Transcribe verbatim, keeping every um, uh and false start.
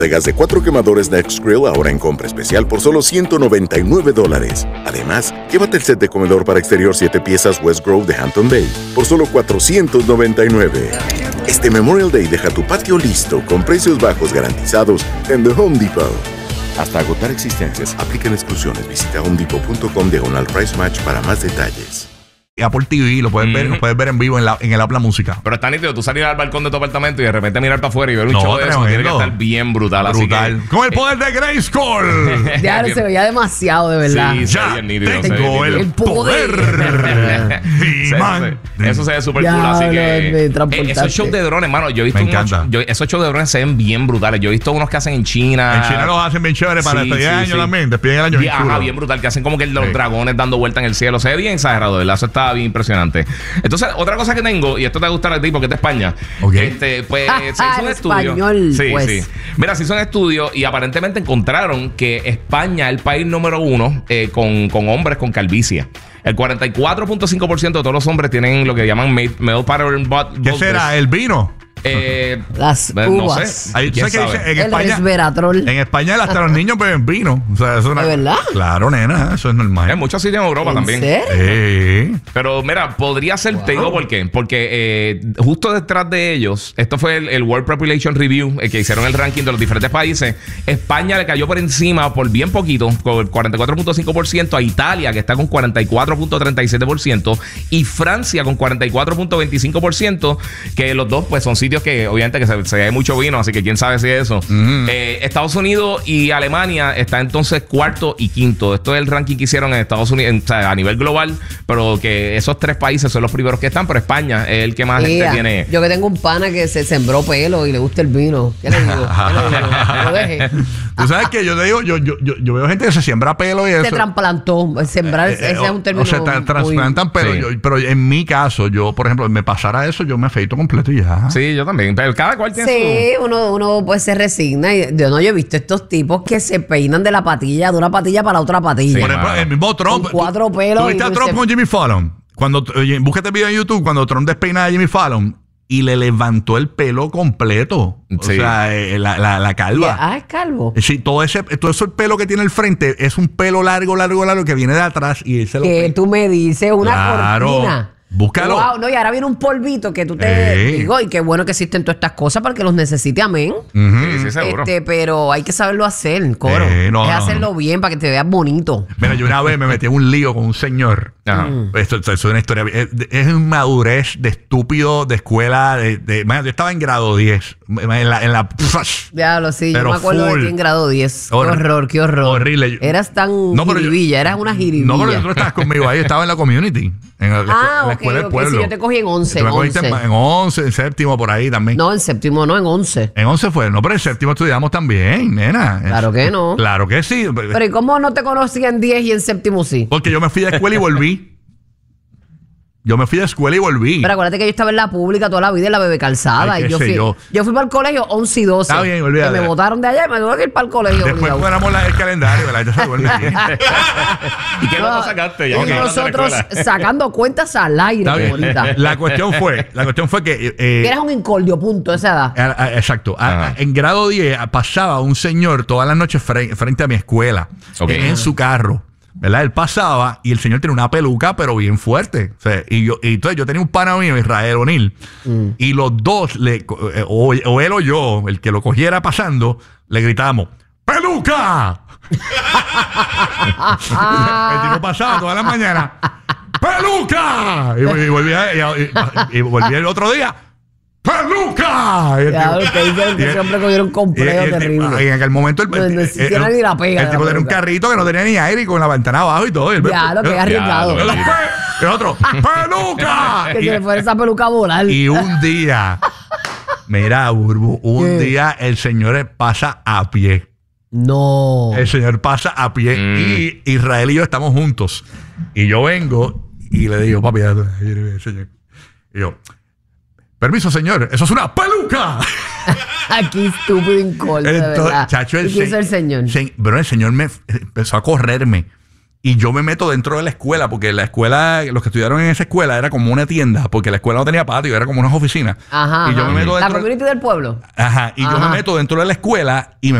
Gas de cuatro quemadores Next Grill ahora en compra especial por solo ciento noventa y nueve dólares. Además, llévate el set de comedor para exterior siete piezas West Grove de Hampton Bay por solo cuatrocientos noventa y nueve. Este Memorial Day deja tu patio listo con precios bajos garantizados en The Home Depot. Hasta agotar existencias, aplican exclusiones. Visita homedepot punto com diagonal price match para más detalles. Apple T V, lo puedes mm. ver, lo puedes ver en vivo en, la, en el app La Música. Pero está nítido, tú salir al balcón de tu apartamento y de repente mirar para afuera y ver un no, show de eso, tiene que estar bien brutal. Brutal. Así que, con el poder de Grayskull. Ya se veía demasiado, de verdad. Sí, ya bien nítido, tengo el, el poder. poder. Sí, man. Eso se ve súper cool, así que eh, esos shows de drones, hermano, yo he visto Me encanta. unos, yo, esos shows de drones se ven bien brutales. Yo he visto unos que hacen en China. En China los hacen bien chévere para sí, despedir sí, el año sí. también. Despiden el año bien, ajá, bien brutal, que hacen como que los sí. dragones dando vuelta en el cielo. Se ve bien exagerado, ¿verdad? Eso está bien impresionante. Entonces, otra cosa que tengo, y esto te va a gustar a ti porque es de España. Okay. Este, pues se hizo un estudio. Español, sí, pues. sí. Mira, se hizo un estudio y aparentemente encontraron que España es el país número uno eh, con, con hombres con calvicie. El cuarenta y cuatro punto cinco por ciento de todos los hombres tienen lo que llaman male pattern body. ¿Qué será? ¿El vino? Eh, Las uvas. No sé. Ahí, ¿sabes qué dice? En el España, resveratrol. En España hasta los niños beben vino. O sea, eso es una, ¿de verdad? Claro, nena, eso es normal. En muchos sitios en Europa ¿En también. serio? Sí. Pero mira, podría ser, Wow. te digo por qué. Porque eh, justo detrás de ellos, esto fue el, el World Population Review, el que hicieron el ranking de los diferentes países. España le cayó por encima por bien poquito, con el cuarenta y cuatro punto cinco por ciento, a Italia, que está con cuarenta y cuatro punto treinta y siete por ciento, y Francia con cuarenta y cuatro punto veinticinco por ciento, que los dos pues son sitios que obviamente que se, se hay mucho vino, así que quién sabe si es eso. Mm. Eh, Estados Unidos y Alemania está entonces cuarto y quinto. Esto es el ranking que hicieron en Estados Unidos, en, o sea, a nivel global, pero que esos tres países son los primeros que están, pero España es el que más gente Mira, tiene. Yo que tengo un pana que se sembró pelo y le gusta el vino. ¿Qué le digo? ¿Qué le digo? No lo deje. Tú sabes que yo te digo, yo, yo, yo, yo veo gente que se siembra pelo y eso. Se trasplantó. Sembrar, eh, ese eh, es un término. O sea, tra trasplantan muy... pelo. Sí. Yo, pero en mi caso, yo, por ejemplo, me pasara eso, yo me afeito completo y ya. Sí, yo también. Pero cada cual tiene Sí, su... uno, uno pues se resigna. Y yo no, yo he visto estos tipos que se peinan de la patilla, de una patilla para la otra patilla. Sí, por ejemplo, el mismo Trump. Con cuatro pelos. ¿Tú viste a Trump se... con Jimmy Fallon? Cuando, oye, búscate el video en YouTube cuando Trump despeina a Jimmy Fallon y le levantó el pelo completo. Sí. O sea, eh, la, la, la calva. Yeah, ah, es calvo. Sí, todo ese, todo ese pelo que tiene el frente es un pelo largo, largo, largo que viene de atrás y él se lo Que tú me dices una claro. cortina. Búscalo. Wow, no, y ahora viene un polvito que tú te Ey. digo, y qué bueno que existen todas estas cosas para que los necesite, amén. Uh-huh. Sí, sí, seguro. Este, pero hay que saberlo hacer, coro. Eh, no, es no, hacerlo no. bien para que te veas bonito. Mira, yo una vez me metí en un lío con un señor. Ajá. Mm. Esto, esto es una historia. Es, es inmadurez de estúpido de escuela. De, de, man, yo estaba en grado diez. En la. En la Diablo, sí, pero yo me acuerdo full. de ti en grado diez. Qué Hor horror, qué horror. Horrible. Eras tan No, pero yo- jiribilla, eras una jiribilla. No, pero tú no estabas conmigo ahí. Estaba en la community. En la, la Ah, la ok, escuela del ok, pueblo. sí, yo te cogí en once, Tú me en cogiste en, once. en once, en séptimo, por ahí también. No, en séptimo, no, en once. En once fue. No, pero en séptimo estudiamos también, nena. Claro que no. Claro que sí. Pero ¿y cómo no te conocí en diez y en séptimo sí? Porque yo me fui de escuela y volví. Yo me fui de escuela y volví. Pero acuérdate que yo estaba en la pública toda la vida, en la Bebé Calzada. Ay, y qué yo sé fui, yo. yo fui para el colegio once y doce. Está bien, olvídate. Que me botaron de allá y me tuve que ir para el colegio. Después obligado. fuéramos la- el calendario, que la gente se duerme bien. ¿Y qué No, nota sacaste? Ya y que llegaste a la nosotros escuela. sacando cuentas al aire, Está qué bien. bonita. La cuestión fue, la cuestión fue que eh, Que eras un incordio, punto, esa edad. a- a- exacto. A- Ajá. a- en grado diez a- pasaba un señor todas las noches fre- frente a mi escuela, Ok. en, en su carro. ¿Verdad? Él pasaba y el señor tenía una peluca, pero bien fuerte. O sea, y yo, y entonces yo tenía un pana mío, Israel O'Neill, Mm. y los dos, le, eh, o, o él o yo, el que lo cogiera pasando, le gritábamos: ¡Peluca! El tipo pasaba todas las mañanas: ¡Peluca! Y, y volvía, y, y- y volvía el otro día: ¡Peluca! Y el Ya, tipo- ustedes dicen que y el- ese hombre cogió un y- y complejo el tipo- terrible. en aquel momento el, No, no existiera el- ni la pega el de tipo la tenía un peluca. carrito que no tenía ni aire y con la ventana abajo y todo. Y el- Ya, lo que es arriesgado. Y el- y el otro: ¡Peluca! Que Y- se le fuera esa peluca a volar. y un día, mira, Burbu, un ¿Qué? día el señor pasa a pie. No. El señor pasa a pie Mm. y Israel y yo estamos juntos. Y yo vengo y le digo: papi, ya, ya, señor. Y yo: permiso, señor, eso es una peluca. Aquí estúpido incordio, de Entonces, verdad. chacho, el ¿Y quién es se- el señor? se- pero el señor me empezó a correrme. Y yo me meto dentro de la escuela, porque la escuela, los que estudiaron en esa escuela era como una tienda, porque la escuela no tenía patio, era como unas oficinas. Ajá. Y yo ajá. me meto La dentro. community del pueblo. Ajá. Y Ajá. yo me meto dentro de la escuela y me